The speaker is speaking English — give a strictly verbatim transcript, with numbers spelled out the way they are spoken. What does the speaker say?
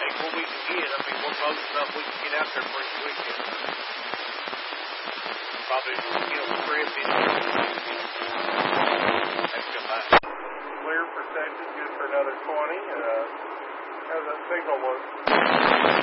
take what we can get. I mean, we're close enough we can get out there pretty quick. Probably kill the trip in. Let's come back. Clear for Texas, good for another twenty. Uh, as that signal was.